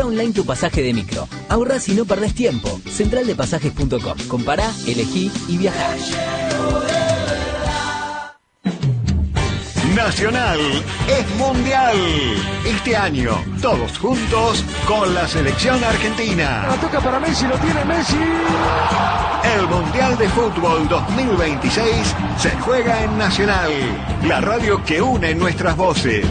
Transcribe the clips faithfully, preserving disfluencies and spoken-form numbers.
online tu pasaje de micro. Ahorrás y no perdés tiempo. central de pasajes punto com. Compará, elegí y viajá. Nacional es mundial. Este año, todos juntos con la selección argentina. La toca para Messi, lo tiene Messi. El Mundial de Fútbol dos mil veintiséis se juega en Nacional, la radio que une nuestras voces.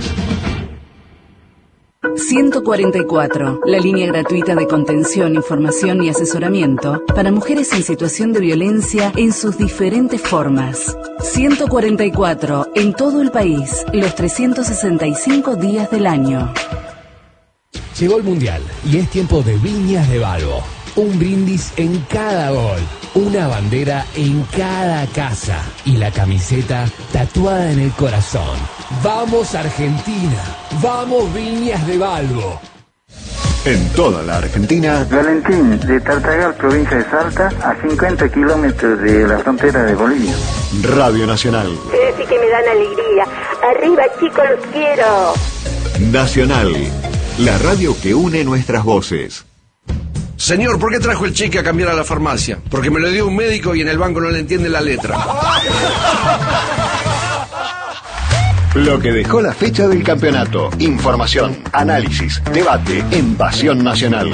ciento cuarenta y cuatro, la línea gratuita de contención, información y asesoramiento para mujeres en situación de violencia en sus diferentes formas. ciento cuarenta y cuatro, en todo el país, los trescientos sesenta y cinco días del año. Llegó el Mundial y es tiempo de Viñas de Balbo. Un brindis en cada gol, una bandera en cada casa y la camiseta tatuada en el corazón. ¡Vamos Argentina! ¡Vamos Viñas de Balbo! En toda la Argentina, Valentín, de Tartagal, provincia de Salta, a cincuenta kilómetros de la frontera de Bolivia. Radio Nacional. Ustedes sí que me dan alegría. Arriba, chicos, los quiero. Nacional, la radio que une nuestras voces. Señor, ¿por qué trajo el cheque a cambiar a la farmacia? Porque me lo dio un médico y en el banco no le entiende la letra. Lo que dejó la fecha del campeonato. Información, análisis, debate en Pasión Nacional.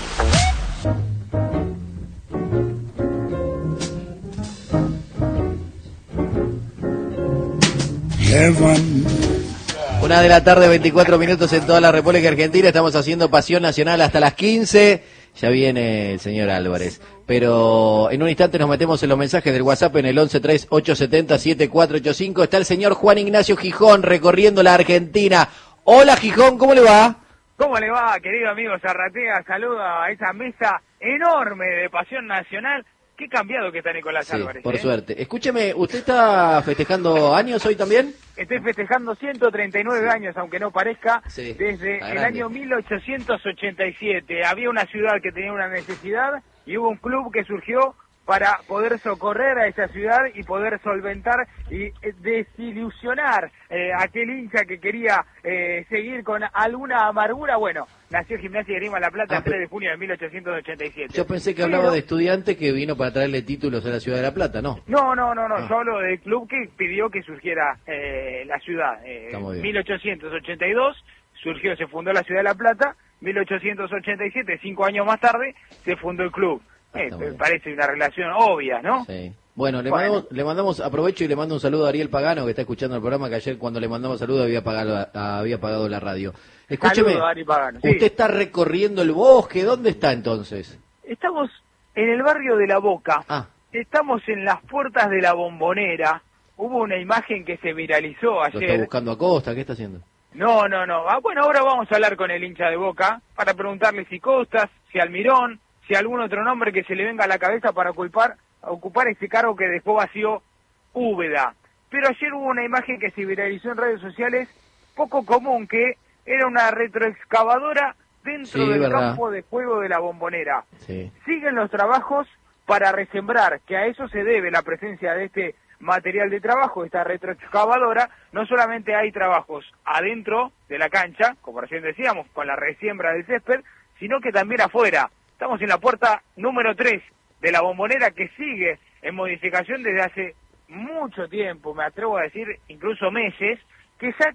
Una de la tarde, veinticuatro minutos en toda la República Argentina. Estamos haciendo Pasión Nacional hasta las quince. Ya viene el señor Álvarez. Pero en un instante nos metemos en los mensajes del WhatsApp en el once tres ocho siete cero siete cuatro ocho cinco. Está el señor Juan Ignacio Gijón recorriendo la Argentina. Hola Gijón, ¿cómo le va? ¿Cómo le va, querido amigo Zarratea? Saluda a esa mesa enorme de Pasión Nacional. Qué cambiado que está Nicolás Sí, Álvarez. por ¿eh? suerte. Escúcheme, ¿usted está festejando años hoy también? Estoy festejando ciento treinta y nueve Sí. años, aunque no parezca, Sí, desde está el grande. año mil ochocientos ochenta y siete. Había una ciudad que tenía una necesidad y hubo un club que surgió para poder socorrer a esa ciudad y poder solventar y eh, desilusionar eh, a aquel hincha que quería eh, seguir con alguna amargura. Bueno, nació Gimnasia de Grima La Plata Ah, el tres de junio de mil ochocientos ochenta y siete. Yo pensé que hablaba Pero- de estudiante que vino para traerle títulos a la ciudad de La Plata, ¿no? No, no, no, no, Ah. yo hablo del club que pidió que surgiera eh, la ciudad. Eh, Está muy bien. mil ochocientos ochenta y dos surgió, se fundó la ciudad de La Plata, mil ochocientos ochenta y siete, cinco años más tarde, se fundó el club. Eh, Está muy me bien. parece una relación obvia, ¿no? Sí. Bueno, le, Bueno. Mandamos, le mandamos, aprovecho y le mando un saludo a Ariel Pagano, que está escuchando el programa, que ayer cuando le mandamos saludo había pagado, había pagado la radio. Escúcheme, Saludo a Ari Pagano, sí. usted está recorriendo el bosque, ¿dónde está entonces? Estamos en el barrio de La Boca, Ah, estamos en las puertas de la Bombonera. Hubo una imagen que se viralizó lo está ayer. buscando a Costa, ¿qué está haciendo? No, no, no. Ah, bueno, ahora vamos a hablar con el hincha de Boca para preguntarle si Costas, si Almirón, si algún otro nombre que se le venga a la cabeza para ocupar, ocupar ese cargo que dejó vacío Úbeda. Pero ayer hubo una imagen que se viralizó en redes sociales, poco común, que era una retroexcavadora dentro Sí, del verdad. campo de juego de la Bombonera. Sí. Siguen los trabajos para resembrar, que a eso se debe la presencia de este material de trabajo, esta retroexcavadora. No solamente hay trabajos adentro de la cancha, como recién decíamos, con la resiembra del césped, sino que también afuera. Estamos en la puerta número tres de la Bombonera, que sigue en modificación desde hace mucho tiempo, me atrevo a decir incluso meses, que ya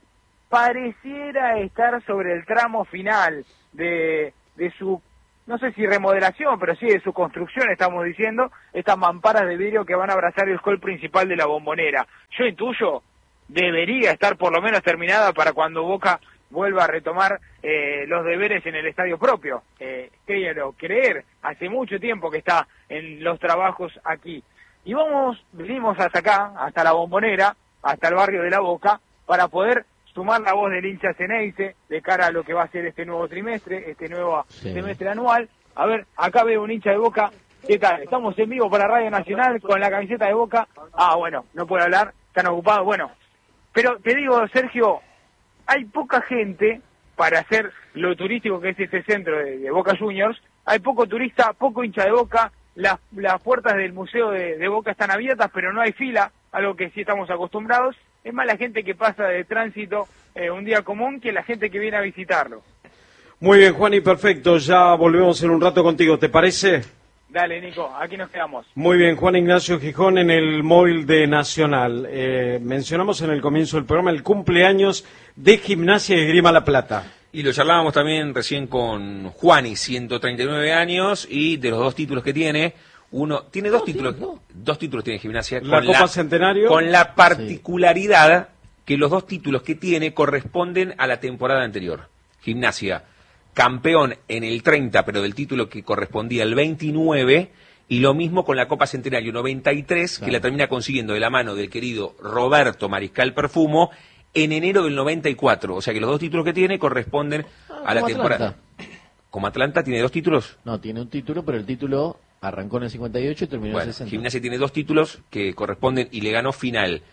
pareciera estar sobre el tramo final de, de su, no sé si remodelación, pero sí de su construcción, estamos diciendo, estas mamparas de vidrio que van a abrazar el hall principal de la Bombonera. Yo intuyo, debería estar por lo menos terminada para cuando Boca vuelva a retomar eh, los deberes en el estadio propio. Eh, créalo, creer, hace mucho tiempo que está en los trabajos aquí. Y vamos, venimos hasta acá, hasta la Bombonera, hasta el barrio de La Boca, para poder sumar la voz del hincha Ceneice de cara a lo que va a ser este nuevo trimestre, este nuevo Sí. semestre anual. A ver, acá veo un hincha de Boca. ¿Qué tal? Estamos en vivo para Radio Nacional con la camiseta de Boca. Ah, bueno, no puedo hablar, están ocupados. Bueno, pero te digo, Sergio, hay poca gente para hacer lo turístico que es este centro de, de Boca Juniors. Hay poco turista, poco hincha de Boca. Las, las puertas del museo de, de Boca están abiertas, pero no hay fila, algo que sí estamos acostumbrados. Es más la gente que pasa de tránsito eh, un día común que la gente que viene a visitarlo. Muy bien, Juan, y perfecto. Ya volvemos en un rato contigo, ¿te parece? Dale, Nico, aquí nos quedamos. Muy bien, Juan Ignacio Gijón en el móvil de Nacional. Eh, mencionamos en el comienzo del programa el cumpleaños de Gimnasia y Esgrima La Plata. Y lo charlábamos también recién con Juani, ciento treinta y nueve años, y de los dos títulos que tiene, uno tiene dos no, títulos, no. dos títulos tiene Gimnasia. La con Copa la, Centenario. Con la particularidad sí. que los dos títulos que tiene corresponden a la temporada anterior. Gimnasia, campeón en el treinta, pero del título que correspondía al veintinueve, y lo mismo con la Copa Centenario noventa y tres, claro. que la termina consiguiendo de la mano del querido Roberto Mariscal Perfumo, en enero del noventa y cuatro, o sea que los dos títulos que tiene corresponden ah, a la temporada. Atlanta. ¿Como Atlanta tiene dos títulos? No, tiene un título, pero el título arrancó en el cincuenta y ocho y terminó bueno, en el sesenta. Gimnasia tiene dos títulos que corresponden y le ganó final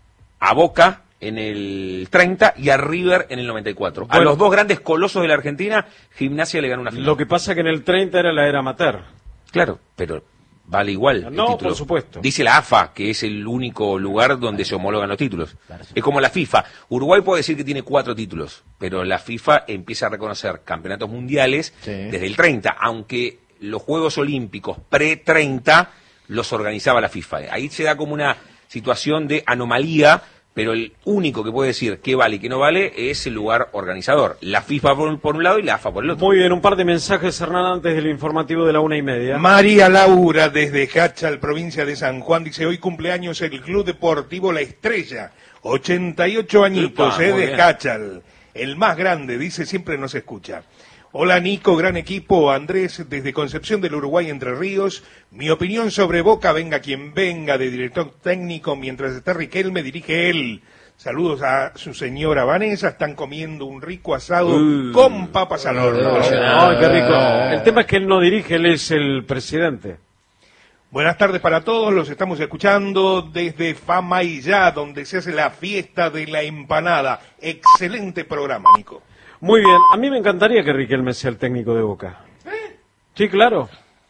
a Boca en el treinta y a River en el noventa y cuatro. Bueno, a los dos grandes colosos de la Argentina, Gimnasia le ganó una final. Lo que pasa que en el treinta era la era amateur. Claro, pero vale igual. No, por supuesto. Dice la A F A que es el único lugar donde se homologan los títulos. Claro, es como la FIFA. Uruguay puede decir que tiene cuatro títulos, pero la FIFA empieza a reconocer campeonatos mundiales sí. desde el treinta, aunque los Juegos Olímpicos pre treinta los organizaba la FIFA. Ahí se da como una situación de anomalía, pero el único que puede decir qué vale y qué no vale es el lugar organizador. La FIFA por, por un lado y la A F A por el otro. Muy bien, un par de mensajes, Hernán, antes del informativo de la una y media. María Laura, desde Cachal, provincia de San Juan, dice, hoy cumpleaños el Club Deportivo La Estrella. ochenta y ocho añitos, Upa, eh, de bien. Cachal. El más grande, dice, siempre nos escucha. Hola Nico, gran equipo. Andrés, desde Concepción del Uruguay, Entre Ríos. Mi opinión sobre Boca, venga quien venga, de director técnico, mientras está Riquelme, dirige él. Saludos a su señora Vanessa, están comiendo un rico asado uh, con papas al horno. Ay, qué rico. El tema es que él no dirige, él es el presidente. Buenas tardes para todos, los estamos escuchando desde Famaillá, donde se hace la fiesta de la empanada. Excelente programa, Nico. Muy bien, a mí me encantaría que Riquelme sea el técnico de Boca. ¿Eh? Sí, claro.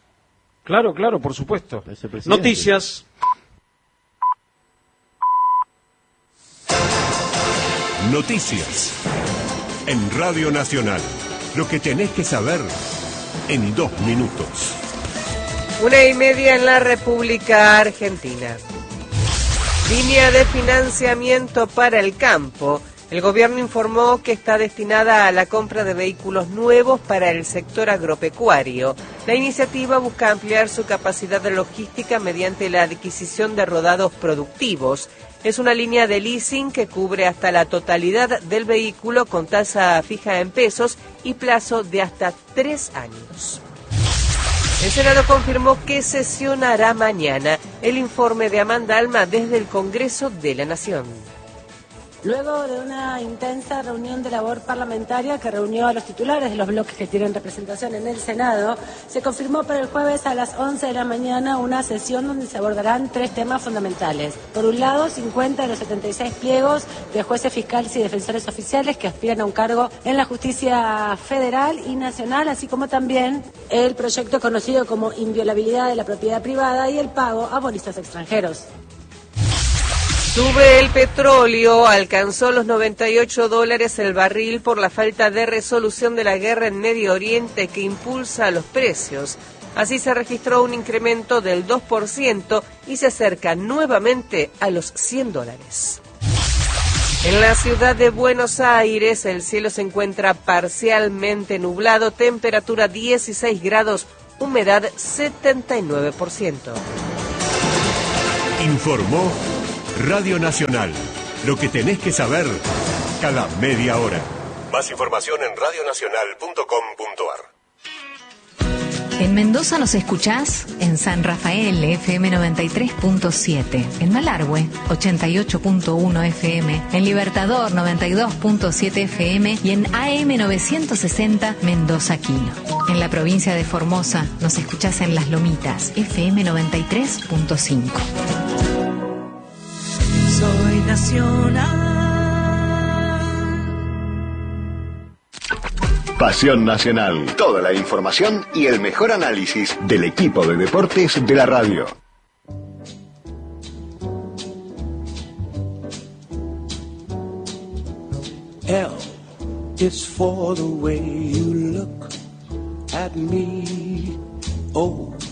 Claro, claro, por supuesto. Noticias. Noticias. En Radio Nacional. Lo que tenés que saber en dos minutos. Una y media en la República Argentina. Línea de financiamiento para el campo. El gobierno informó que está destinada a la compra de vehículos nuevos para el sector agropecuario. La iniciativa busca ampliar su capacidad de logística mediante la adquisición de rodados productivos. Es una línea de leasing que cubre hasta la totalidad del vehículo con tasa fija en pesos y plazo de hasta tres años. El Senado confirmó que sesionará mañana. El informe de Amanda Alma desde el Congreso de la Nación. Luego de una intensa reunión de labor parlamentaria que reunió a los titulares de los bloques que tienen representación en el Senado, se confirmó para el jueves a las once de la mañana una sesión donde se abordarán tres temas fundamentales. Por un lado, cincuenta de los setenta y seis pliegos de jueces fiscales y defensores oficiales que aspiran a un cargo en la justicia federal y nacional, así como también el proyecto conocido como inviolabilidad de la propiedad privada y el pago a bonistas extranjeros. Sube el petróleo, alcanzó los noventa y ocho dólares el barril por la falta de resolución de la guerra en Medio Oriente que impulsa los precios. Así se registró un incremento del dos por ciento y se acerca nuevamente a los cien dólares. En la ciudad de Buenos Aires el cielo se encuentra parcialmente nublado, temperatura dieciséis grados, humedad setenta y nueve por ciento. Informó Radio Nacional. Lo que tenés que saber cada media hora. Más información en radio nacional punto com punto ar. En Mendoza nos escuchás en San Rafael, F M noventa y tres punto siete. En Malargüe, ochenta y ocho punto uno F M. En Libertador, noventa y dos punto siete F M. Y en A M novecientos sesenta, Mendoza Quino. En la provincia de Formosa nos escuchás en Las Lomitas, F M noventa y tres punto cinco. Soy nacional. Pasión Nacional. Toda la información y el mejor análisis del equipo de deportes de la radio. L It's for the way you look at me. Oh,